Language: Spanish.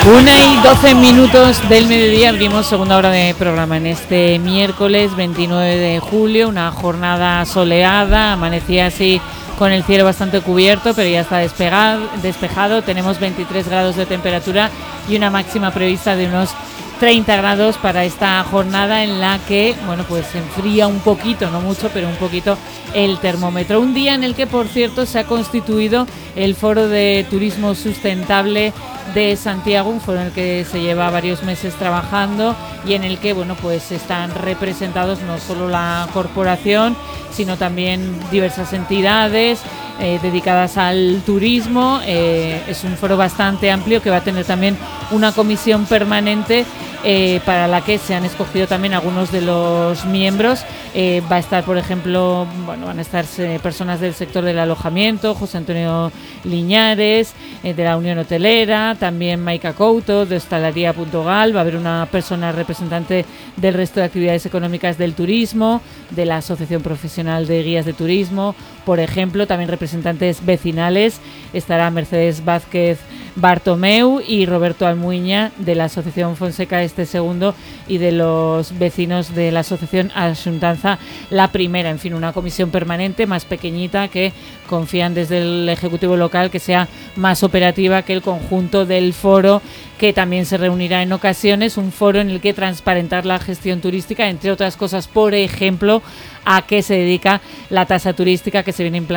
1:12 del mediodía, abrimos segunda hora de programa en este miércoles 29 de julio, una jornada soleada, amanecía así con el cielo bastante cubierto, pero ya está despejado, tenemos 23 grados de temperatura y una máxima prevista de unos 30 grados para esta jornada en la que, bueno, pues se enfría un poquito, no mucho, pero un poquito el termómetro. Un día en el que, por cierto, se ha constituido el Foro de Turismo Sustentable de Santiago, un foro en el que se lleva varios meses trabajando y en el que, bueno, pues están representados no solo la corporación, sino también diversas entidades dedicadas al turismo. Es un foro bastante amplio que va a tener también una comisión permanente para la que se han escogido también algunos de los miembros. Va a estar, por ejemplo, bueno, van a estar personas del sector del alojamiento, José Antonio Liñares, de la Unión Hotelera, también Maika Couto, de Hostalería.gal, va a haber una persona representante del resto de actividades económicas del turismo, de la Asociación Profesional de Guías de Turismo, por ejemplo, también representantes vecinales, estará Mercedes Vázquez Bartomeu y Roberto Almuiña de la Asociación Fonseca Este Segundo y de los vecinos de la Asociación Asuntanza La Primera. En fin, una comisión permanente más pequeñita que confían desde el Ejecutivo local que sea más operativa que el conjunto del foro, que también se reunirá en ocasiones, un foro en el que transparentar la gestión turística, entre otras cosas, por ejemplo, a qué se dedica la tasa turística que se viene implantando